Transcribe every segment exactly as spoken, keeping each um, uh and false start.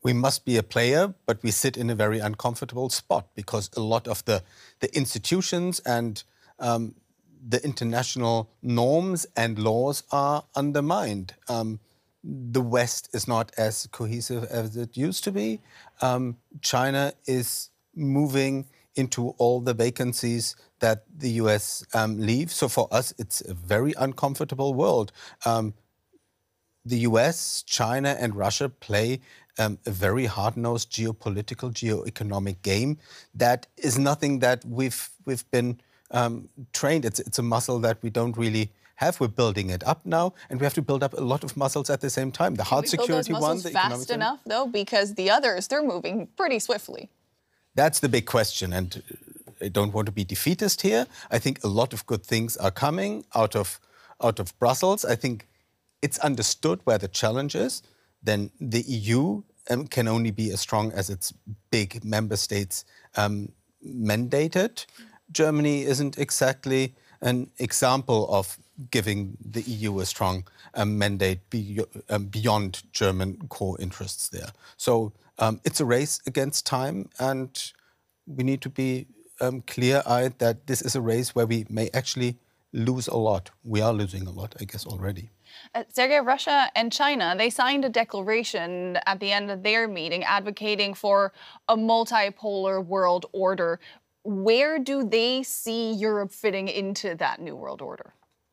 we must be a player, but we sit in a very uncomfortable spot because a lot of the, the institutions and um, the international norms and laws are undermined. Um, the West is not as cohesive as it used to be. Um, China is moving into all the vacancies that the U S um, leaves. So for us, it's a very uncomfortable world. Um, the U S, China and Russia play um, a very hard-nosed geopolitical, geoeconomic game that is nothing that we've, we've been um, trained. It's, it's a muscle that we don't really have. We're building it up now, and we have to build up a lot of muscles at the same time. The hard security one, the economic fast enough, though, because the others, they're moving pretty swiftly. That's the big question, and I don't want to be defeatist here. I think a lot of good things are coming out of, out of Brussels. I think it's understood where the challenge is. Then the E U um, can only be as strong as its big member states um, mandated. Germany isn't exactly an example of giving the E U a strong um, mandate be, um, beyond German core interests there. So um, it's a race against time, and we need to be um, clear-eyed that this is a race where we may actually lose a lot. We are losing a lot, I guess, already. Uh, Sergei, Russia and China, they signed a declaration at the end of their meeting advocating for a multipolar world order. Where do they see Europe fitting into that new world order?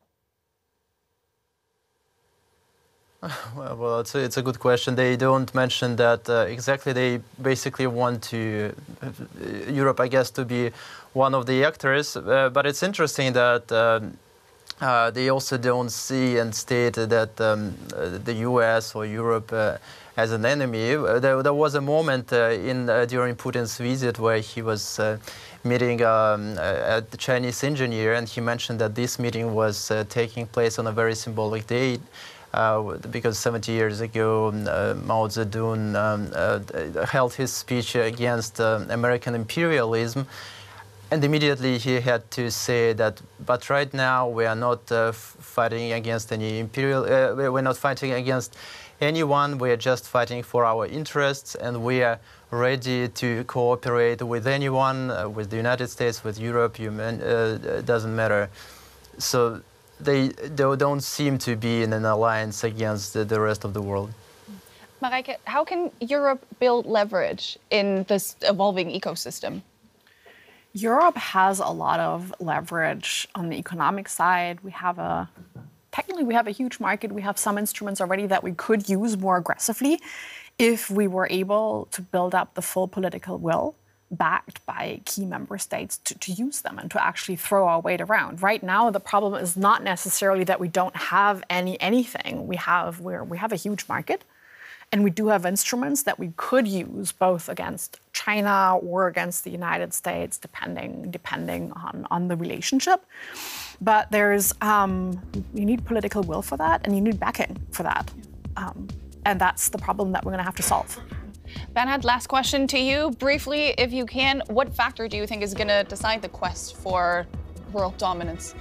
Well, well it's, a, it's a good question. They don't mention that uh, exactly. They basically want to uh, Europe, I guess, to be one of the actors. Uh, but it's interesting that um, uh, they also don't see and state that um, uh, the U S or Europe uh, as an enemy. Uh, there, there was a moment uh, in uh, during Putin's visit where he was uh, meeting um, uh, a Chinese engineer, and he mentioned that this meeting was uh, taking place on a very symbolic day. Uh, because seventy years ago, uh, Mao Zedong um, uh, held his speech against uh, American imperialism, and immediately he had to say that, but right now we are not uh, fighting against any imperial, uh, we're not fighting against anyone, we are just fighting for our interests, and we are ready to cooperate with anyone, uh, with the United States, with Europe, you man, uh, it doesn't matter. So They, they don't seem to be in an alliance against the, the rest of the world. Marijke, how can Europe build leverage in this evolving ecosystem? Europe has a lot of leverage on the economic side. We have a, technically we have a huge market. We have some instruments already that we could use more aggressively if we were able to build up the full political will, backed by key member states to, to use them and to actually throw our weight around. Right now, the problem is not necessarily that we don't have any anything. We have we're, we have a huge market, and we do have instruments that we could use both against China or against the United States, depending depending on, on the relationship. But there's um, you need political will for that, and you need backing for that, um, and that's the problem that we're going to have to solve. Bernhard, last question to you. Briefly, if you can, what factor do you think is going to decide the quest for world dominance?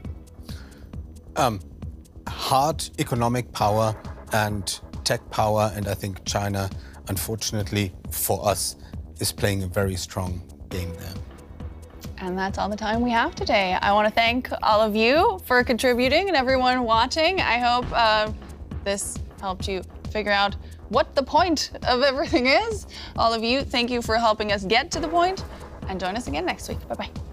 Um, hard economic power and tech power, and I think China, unfortunately for us, is playing a very strong game there. And that's all the time we have today. I want to thank all of you for contributing and everyone watching. I hope uh, this helped you figure out what the point of everything is. All of you, thank you for helping us get to the point, and join us again next week. Bye-bye.